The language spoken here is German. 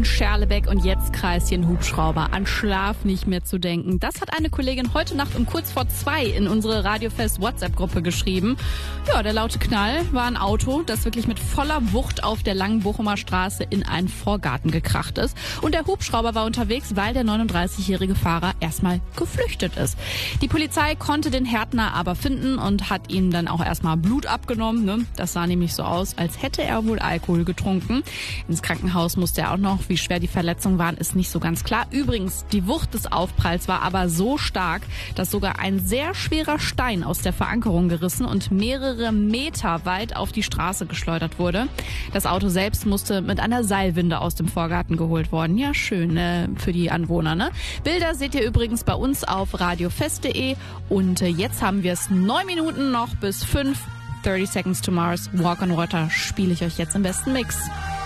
in Scherlebeck und jetzt Kreischen Hubschrauber. An Schlaf nicht mehr zu denken. Das hat eine Kollegin heute Nacht um kurz vor 2 in unsere Radiofest WhatsApp-Gruppe geschrieben. Ja, der laute Knall war ein Auto, das wirklich mit voller Wucht auf der langen Bochumer Straße in einen Vorgarten gekracht ist. Und der Hubschrauber war unterwegs, weil der 39-jährige Fahrer erstmal geflüchtet ist. Die Polizei konnte den Härtner aber finden und hat ihm dann auch erstmal Blut abgenommen. Ne? Das sah nämlich so aus, als hätte er wohl Alkohol getrunken. Ins Krankenhaus musste er auch noch. Wie schwer die Verletzungen waren, ist nicht so ganz klar. Übrigens, die Wucht des Aufpralls war aber so stark, dass sogar ein sehr schwerer Stein aus der Verankerung gerissen und mehrere Meter weit auf die Straße geschleudert wurde. Das Auto selbst musste mit einer Seilwinde aus dem Vorgarten geholt worden. Ja, schön für die Anwohner. Ne? Bilder seht ihr übrigens bei uns auf radiofest.de. Und jetzt haben wir es 9 Minuten noch bis 5. 30 Seconds to Mars, Walk on Water spiele ich euch jetzt im besten Mix.